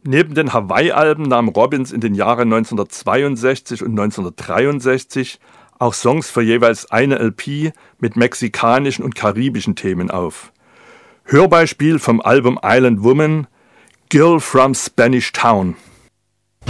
Neben den Hawaii-Alben nahm Robbins in den Jahren 1962 und 1963 auch Songs für jeweils eine LP mit mexikanischen und karibischen Themen auf. Hörbeispiel vom Album Island Woman, Girl from Spanish Town.